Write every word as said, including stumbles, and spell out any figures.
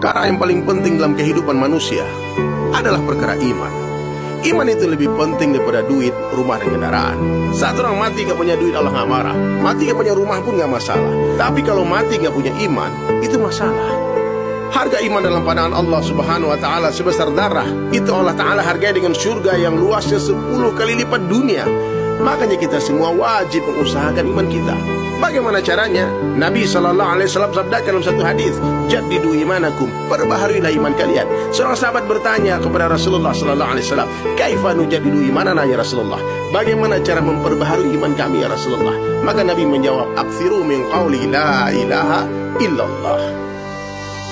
perkara yang paling penting dalam kehidupan manusia adalah perkara iman. Iman itu lebih penting daripada duit, rumah, dan kendaraan. Saat orang mati gak punya duit, Allah gak marah. Mati gak punya rumah pun gak masalah. Tapi kalau mati gak punya iman, itu masalah. Harga iman dalam pandangan Allah subhanahu wa ta'ala sebesar darah. Itu Allah ta'ala hargai dengan surga yang luasnya sepuluh kali lipat dunia. Makanya kita semua wajib mengusahakan iman kita. Bagaimana caranya? Nabi sallallahu alaihi wasallam sabdakan dalam satu hadis, "Jaddidu imanakum," perbaharilah iman kalian. Seorang sahabat bertanya kepada Rasulullah sallallahu alaihi wasallam, "Kaifa nujaddidu imanana ya Rasulullah?" Bagaimana cara memperbaharui iman kami ya Rasulullah? Maka Nabi menjawab, "Aktsiru min qauli la ilaha illallah."